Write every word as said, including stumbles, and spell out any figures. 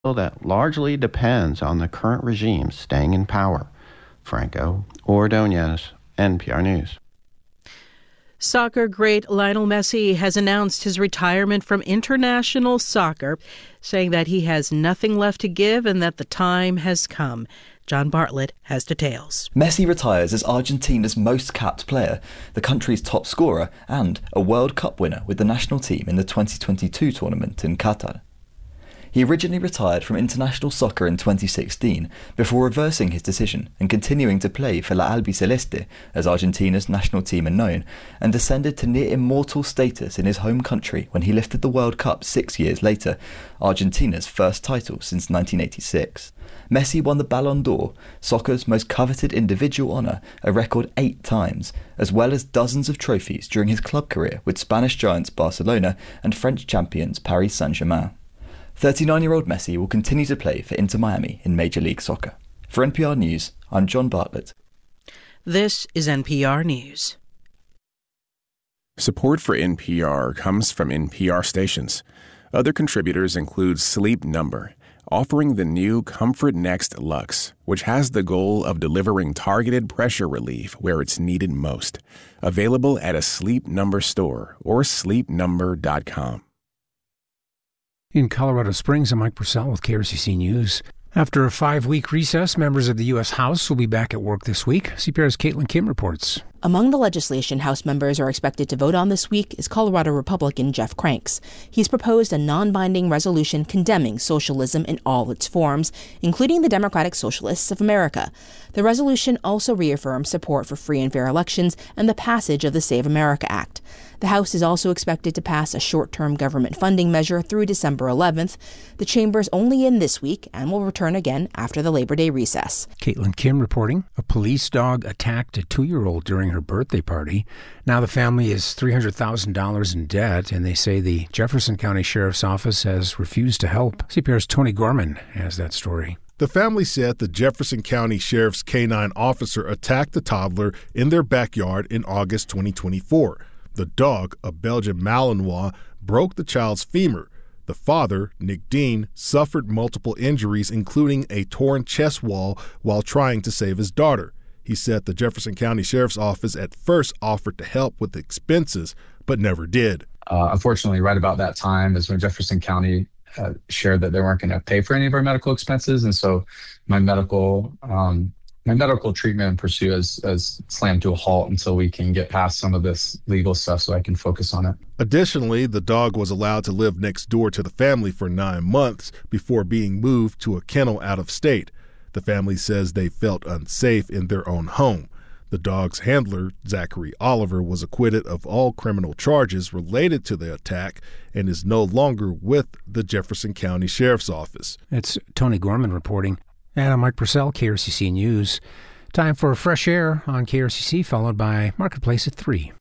that largely depends on the current regime staying in power. Franco Ordonez, N P R News. Soccer great Lionel Messi has announced his retirement from international soccer, saying that he has nothing left to give and that the time has come. John Bartlett has details. Messi retires as Argentina's most capped player, the country's top scorer, and a World Cup winner with the national team in the twenty twenty-two tournament in Qatar. He originally retired from international soccer in twenty sixteen before reversing his decision and continuing to play for La Albiceleste, as Argentina's national team are known, and descended to near immortal status in his home country when he lifted the World Cup six years later, Argentina's first title since nineteen eighty-six. Messi won the Ballon d'Or, soccer's most coveted individual honour, a record eight times, as well as dozens of trophies during his club career with Spanish giants Barcelona and French champions Paris Saint-Germain. thirty-nine-year-old Messi will continue to play for Inter Miami in Major League Soccer. For N P R News, I'm John Bartlett. This is N P R News. Support for N P R comes from N P R stations. Other contributors include Sleep Number, offering the new Comfort Next Luxe, which has the goal of delivering targeted pressure relief where it's needed most. Available at a Sleep Number store or sleep number dot com. In Colorado Springs, I'm Mike Purcell with K R C C News. After a five-week recess, members of the U S House will be back at work this week. C P R's Caitlin Kim reports. Among the legislation House members are expected to vote on this week is Colorado Republican Jeff Cranks. He's proposed a non-binding resolution condemning socialism in all its forms, including the Democratic Socialists of America. The resolution also reaffirms support for free and fair elections and the passage of the Save America Act. The House is also expected to pass a short-term government funding measure through December eleventh. The chamber's only in this week and will return again after the Labor Day recess. Caitlin Kim reporting. A police dog attacked a two-year-old during her birthday party. Now the family is three hundred thousand dollars in debt, and they say the Jefferson County Sheriff's Office has refused to help. C P R's Tony Gorman has that story. The family said the Jefferson County Sheriff's canine officer attacked the toddler in their backyard in August twenty twenty-four. The dog, a Belgian Malinois, broke the child's femur. The father, Nick Dean, suffered multiple injuries, including a torn chest wall, while trying to save his daughter. He said the Jefferson County Sheriff's Office at first offered to help with the expenses, but never did. Uh, unfortunately, right about that time is when Jefferson County uh, shared that they weren't going to pay for any of our medical expenses. And so my medical um, my medical treatment and pursuit has, has slammed to a halt until we can get past some of this legal stuff so I can focus on it. Additionally, the dog was allowed to live next door to the family for nine months before being moved to a kennel out of state. The family says they felt unsafe in their own home. The dog's handler, Zachary Oliver, was acquitted of all criminal charges related to the attack and is no longer with the Jefferson County Sheriff's Office. It's Tony Gorman reporting. And I'm Mike Purcell, K R C C News. Time for Fresh Air on K R C C, followed by Marketplace at three.